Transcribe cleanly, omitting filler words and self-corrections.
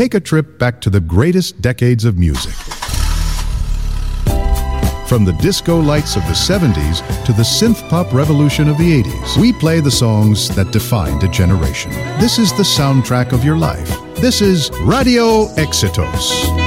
take a trip back to the greatest decades of music. From the disco lights of the 70s to the synth-pop revolution of the 80s, we play the songs that defined a generation. This is the soundtrack of your life. This is Radio Éxitos.